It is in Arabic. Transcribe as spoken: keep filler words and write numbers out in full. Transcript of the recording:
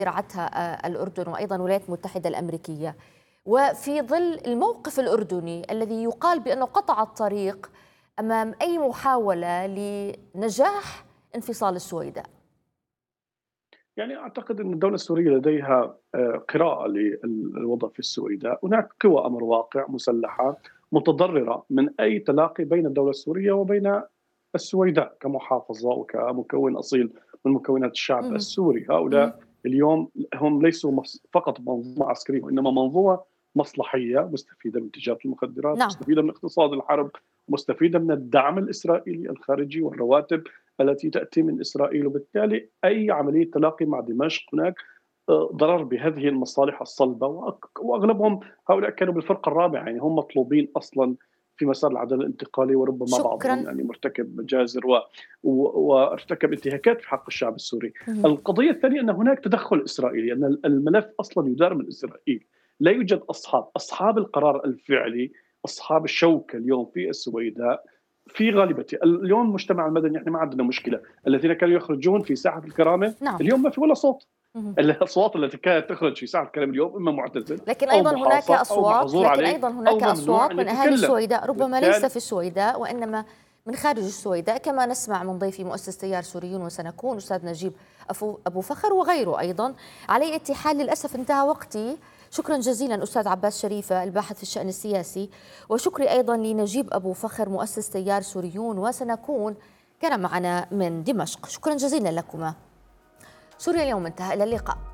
زراعتها الأردن وأيضا الولايات المتحدة الأمريكية، وفي ظل الموقف الأردني الذي يقال بأنه قطع الطريق أمام أي محاولة لنجاح انفصال السويداء. يعني أعتقد أن الدولة السورية لديها آه، قراءة للوضع في السويداء. هناك قوى أمر واقع مسلحة متضررة من أي تلاقي بين الدولة السورية وبين السويداء كمحافظة وكمكون أصيل من مكونات الشعب مهم. السوري. مهم. هؤلاء اليوم هم ليسوا مص- فقط منظومة عسكرية، وإنما منظومة مصلحية مستفيدة من تجارة المخدرات، نعم. مستفيدة من اقتصاد الحرب، مستفيدة من الدعم الإسرائيلي الخارجي والرواتب التي تأتي من إسرائيل. وبالتالي أي عملية تلاقي مع دمشق هناك آه، ضرر بهذه المصالح الصلبة، وأك- وأغلبهم هؤلاء كانوا بالفرقة الرابعة، يعني هم مطلوبين أصلا في مسار العدالة الانتقالي، وربما بعضهم شكرا. يعني مرتكب مجازر و... و... وارتكب انتهاكات في حق الشعب السوري. مهم. القضية الثانية أن هناك تدخل إسرائيلي، أن الملف أصلا يدار من إسرائيل. لا يوجد أصحاب أصحاب القرار الفعلي، أصحاب الشوكة اليوم في السويداء في غالبته. اليوم المجتمع المدني احنا ما عندنا مشكلة، الذين كانوا يخرجون في ساحة الكرامة نعم. اليوم ما في ولا صوت. مهم. الأصوات التي كانت تخرج في ساحة الكلام اليوم إما معتزل لكن أو أيضا هناك محاصر أو أصوات محظور لكن عليه أيضا أو هناك ممنوع أصوات أن من أهالي يتكلم. السويداء، ربما ليس بالتالي في السويداء وإنما من خارج السويداء، كما نسمع من ضيفي مؤسس تيار سوريون وسنكون أستاذ نجيب أبو فخر وغيره أيضا. على أي حال للأسف انتهى وقتي. شكرا جزيلا أستاذ عباس شريفة الباحث في الشأن السياسي، وشكري أيضا لنجيب أبو فخر مؤسس تيار سوريون وسنكون كان معنا من دمشق. شكرا جزيلا لكما. سوريا اليوم انتهى، إلى اللقاء.